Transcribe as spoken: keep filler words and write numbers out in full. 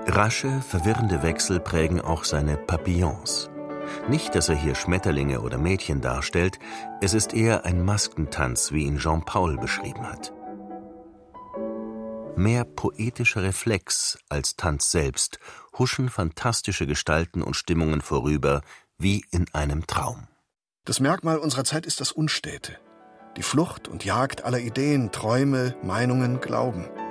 Rasche, verwirrende Wechsel prägen auch seine Papillons. Nicht, dass er hier Schmetterlinge oder Mädchen darstellt, es ist eher ein Maskentanz, wie ihn Jean Paul beschrieben hat. Mehr poetischer Reflex als Tanz selbst huschen fantastische Gestalten und Stimmungen vorüber, wie in einem Traum. Das Merkmal unserer Zeit ist das Unstete. Die Flucht und Jagd aller Ideen, Träume, Meinungen, Glauben.